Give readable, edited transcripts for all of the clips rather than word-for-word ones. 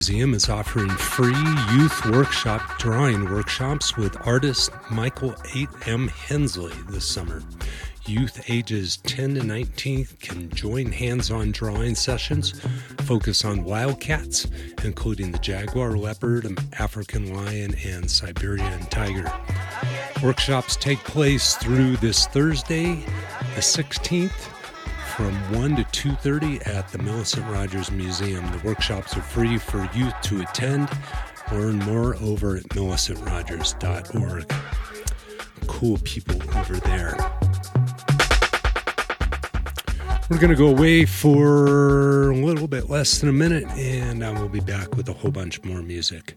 Museum is offering free youth drawing workshops with artist Michael 8M Hensley this summer. Youth ages 10 to 19 can join hands-on drawing sessions, focus on wildcats, including the jaguar, leopard, African lion, and Siberian tiger. Workshops take place through this Thursday, the 16th, from 1 to 2:30 at the Millicent Rogers Museum. The workshops are free for youth to attend. Learn more over at millicentrogers.org. Cool people over there. We're going to go away for a little bit less than a minute, and I will be back with a whole bunch more music.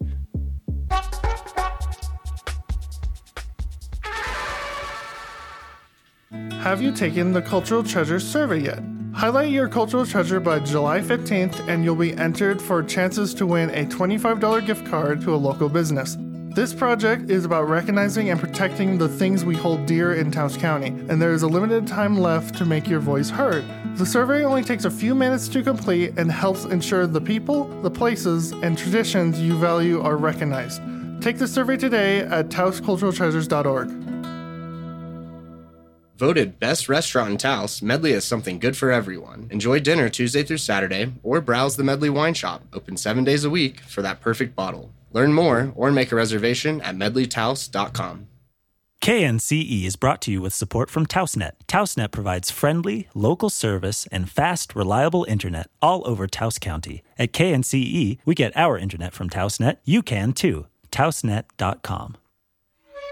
Have you taken the Cultural Treasure survey yet? Highlight your cultural treasure by July 15th and you'll be entered for chances to win a $25 gift card to a local business. This project is about recognizing and protecting the things we hold dear in Taos County, and there is a limited time left to make your voice heard. The survey only takes a few minutes to complete and helps ensure the people, the places, and traditions you value are recognized. Take the survey today at taosculturaltreasures.org. Voted best restaurant in Taos, Medley has something good for everyone. Enjoy dinner Tuesday through Saturday, or browse the Medley Wine Shop, open 7 days a week, for that perfect bottle. Learn more or make a reservation at medleytaos.com. KNCE is brought to you with support from TaosNet. TaosNet provides friendly, local service and fast, reliable internet all over Taos County. At KNCE, we get our internet from TaosNet. You can too. TaosNet.com.